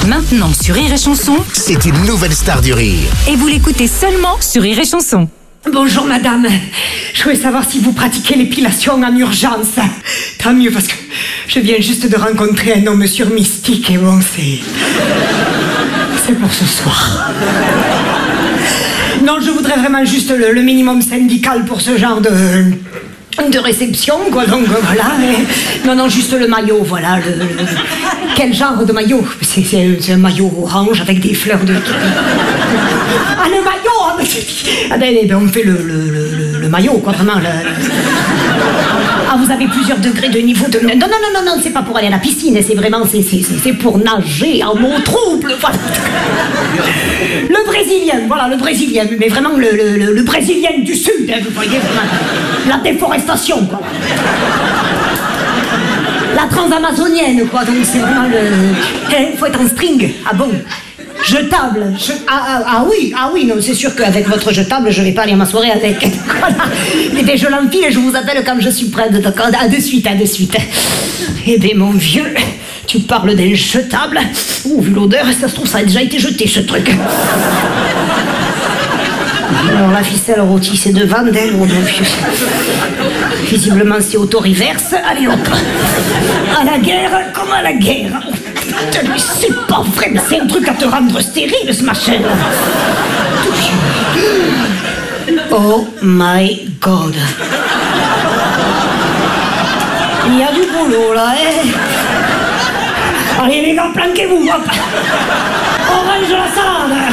Maintenant sur Rire et Chanson, C'est une nouvelle star du rire. et vous l'écoutez seulement sur Rire et Chanson. Bonjour madame, je voulais savoir si vous pratiquez l'épilation en urgence. Tant mieux parce que je viens juste de rencontrer un homme sur Mystique et bon c'est pour ce soir. Non, je voudrais vraiment juste le minimum syndical pour ce genre de réception, quoi, donc voilà. Non, juste le maillot, voilà. Quel genre de maillot? C'est un maillot orange avec des fleurs de... Ah, le maillot! Ah ben, on fait le maillot, quoi, vraiment. Ah, vous avez plusieurs degrés de niveau de... Non, c'est pas pour aller à la piscine, c'est vraiment... C'est pour nager en eau trouble, voilà. Le brésilien, voilà, le brésilien, mais vraiment le brésilien du sud, hein, vous voyez, vraiment. La déforestation, quoi. La transamazonienne, quoi, donc c'est vraiment il faut être en string, ah bon. Jetable, ah oui, non, c'est sûr qu'avec votre jetable, je vais pas aller à ma soirée avec. Voilà. Mais je l'empile et je vous appelle quand je suis prête, d'accord. À de suite. Eh bien, mon vieux, tu parles d'un jetable. Ouh, vu l'odeur, ça se trouve, ça a déjà été jeté, ce truc. Alors, la ficelle rôtie, c'est devant d'elle, mon vieux. Visiblement, c'est auto-reverse. Allez, hop. À la guerre, comme à la guerre. C'est pas vrai, mais c'est un truc à te rendre stérile, ce machin. Oh my God. Il y a du boulot, là, hein. Allez, les gars, planquez-vous, hop. On range la salade.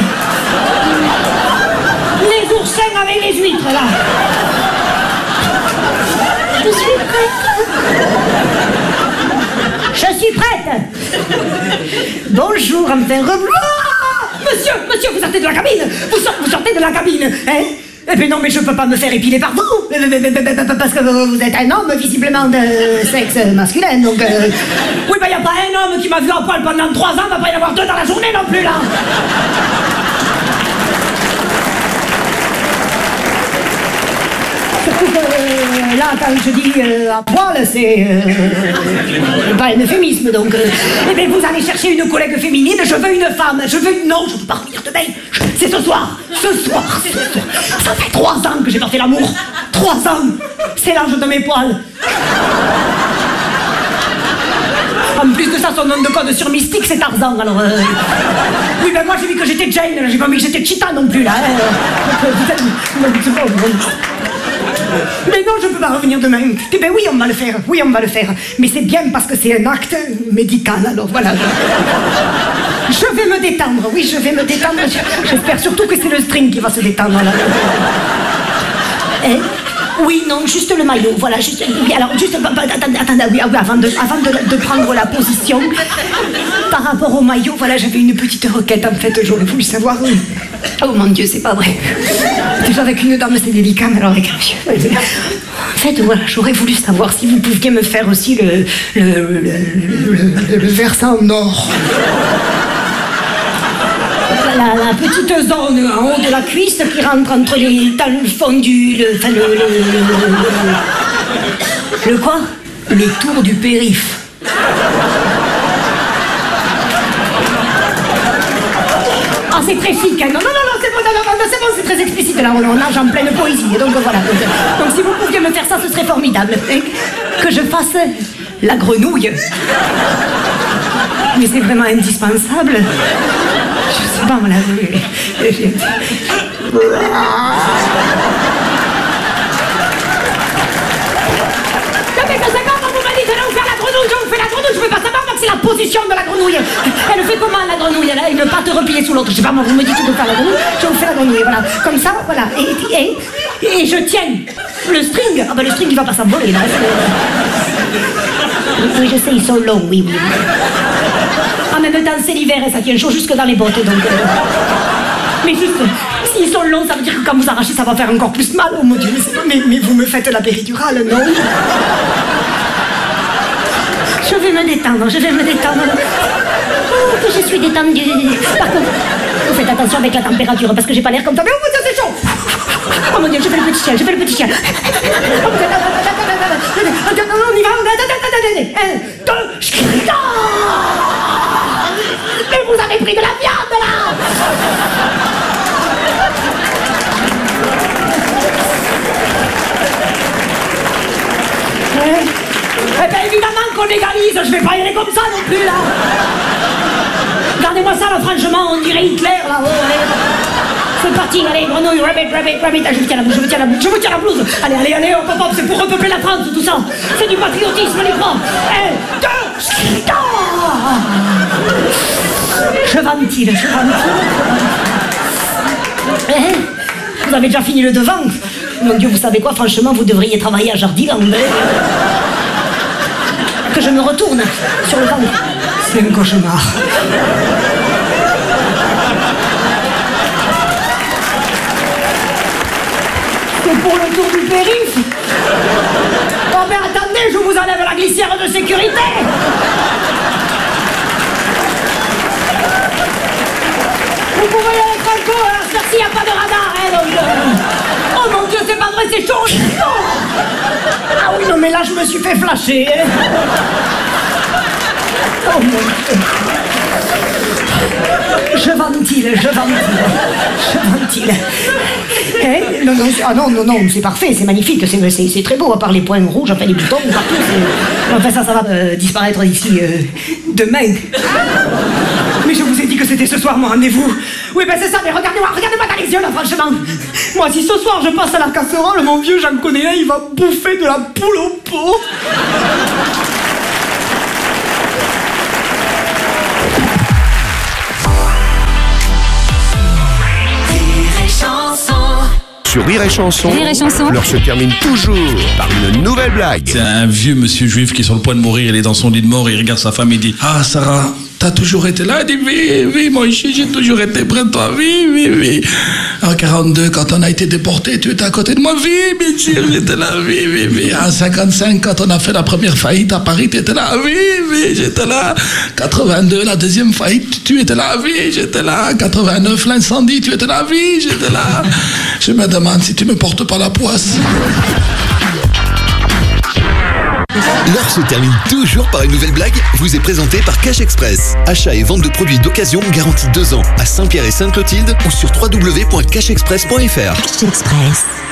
Les oursins avec les huîtres, là. Je suis prête. Je suis prête. Bonjour, enfin, Monsieur, vous sortez de la cabine. Vous sortez de la cabine, hein? Eh bien non, mais je peux pas me faire épiler par vous. Parce que vous êtes un homme, visiblement de sexe masculin, donc... Oui, ben y a pas un homme qui m'a vu à poil pendant 3 ans, va pas y en avoir 2 dans la journée non plus, là. Surtout que là, quand je dis à poil, c'est pas un euphémisme, donc... Eh bien, vous allez chercher une collègue féminine, je veux une femme, Non, je peux pas revenir demain, c'est ce soir. Ça fait 3 ans que j'ai pas fait l'amour. 3 ans, c'est l'âge de mes poils. En plus de ça, son nom de code sur Mystique, c'est Tarzan, alors... Oui, ben moi, j'ai vu que j'étais Jane, j'ai pas vu que j'étais Cheetah non plus, là. Mais non, je peux pas revenir demain. Eh ben oui, on va le faire. Mais c'est bien parce que c'est un acte médical, alors voilà. Je vais me détendre, oui, J'espère surtout que c'est le string qui va se détendre, là. Oui, non, juste le maillot, voilà, juste... Oui, alors, juste... Attendez, oui, avant de prendre la position, par rapport au maillot, voilà, j'avais une petite requête, en fait, j'aurais voulu savoir... Oh mon Dieu, c'est pas vrai. Déjà, avec une dame, c'est délicat, mais alors avec un vieux... En fait, voilà, j'aurais voulu savoir si vous pouviez me faire aussi le versant nord. La petite zone en haut de la cuisse qui rentre entre dans le fond du... Le quoi? Le tour du périph'. Ah, c'est très chic, hein. Non, c'est bon, c'est très explicite, là, on nage en pleine poésie, donc voilà. Donc si vous pouviez me faire ça, ce serait formidable, hein. Que je fasse la grenouille. Mais c'est vraiment indispensable. Je sais pas, voilà. Je veux pas savoir, moi, que c'est la position de la grenouille. Elle fait comment, la grenouille? Elle a une patte repliée sous l'autre. Je sais pas, moi, vous me dites de faire la grenouille, je vous fais la grenouille, voilà. Comme ça, voilà. Et je tiens le string. Ah ben, le string, il va pas s'envoler, là. Oui, je sais, ils sont longs, oui. En même temps, c'est l'hiver et ça tient chaud jusque dans les bottes, donc... Mais juste, s'ils sont longs, ça veut dire que quand vous arrachez, ça va faire encore plus mal. Oh mon Dieu, mais vous me faites la péridurale, non? Je vais me détendre. Oh, que je suis détendue. Par contre, vous faites attention avec la température, parce que j'ai pas l'air comme ça. Mais oh mon Dieu, c'est chaud. Oh mon Dieu, je fais le petit chien. On y va. 1, 2... Mais vous avez avez pris de la viande, là! Eh bien, évidemment qu'on égalise, je vais pas y aller comme ça non plus, là. Regardez-moi ça, là, franchement, on dirait Hitler, là-haut, allez. C'est parti, allez, grenouille, rabbit, ah, je vous tiens la blouse, je vous tiens la blouse. Allez, hop, c'est pour repeupler la France, tout ça. C'est du patriotisme, les grands. 1, 2, je ventile. Vous avez déjà fini le devant? Mon Dieu, vous savez quoi, franchement, vous devriez travailler à Jardiland. Que je me retourne sur le ventre. C'est un cauchemar. C'est pour le tour du périph'. Oh mais attendez, je vous enlève la glissière de sécurité. Vous pouvez y aller franco, hein, merci, y a pas de radar, hein, donc... Oh mon Dieu, c'est pas vrai, c'est chaud. Ah oui, non mais là, je me suis fait flasher, hein. Oh mon Dieu. Je ventile. Non, c'est parfait, c'est magnifique, c'est très beau, à part les points rouges, enfin les boutons partout. Enfin ça va disparaître d'ici demain. Mais je vous ai dit que c'était ce soir mon rendez-vous. Oui, ben c'est ça, mais regardez-moi dans les yeux là, franchement. Moi, si ce soir je passe à la casserole, mon vieux, j'en connais un, il va bouffer de la poule au pot. Sur Rire et Chanson, l'heure se termine toujours par une nouvelle blague. C'est un vieux monsieur juif qui est sur le point de mourir, il est dans son lit de mort, il regarde sa femme et dit: ah Sarah, t'as toujours été là? Elle dit: oui, moi j'ai toujours été près de toi, oui. En 42, quand on a été déporté, tu étais à côté de moi, oui, bien sûr, j'étais là, oui. En 55, quand on a fait la première faillite à Paris, tu étais là, oui, j'étais là. 82, la deuxième faillite, tu étais là, oui, j'étais là. 89, l'incendie, tu étais là, oui, j'étais là. Je me demande si tu me portes pas la poisse. L'heure se termine toujours par une nouvelle blague, vous est présentée par Cash Express. Achat et vente de produits d'occasion garantie 2 ans à Saint-Pierre et Sainte-Clotilde ou sur www.cashexpress.fr. Cash Express.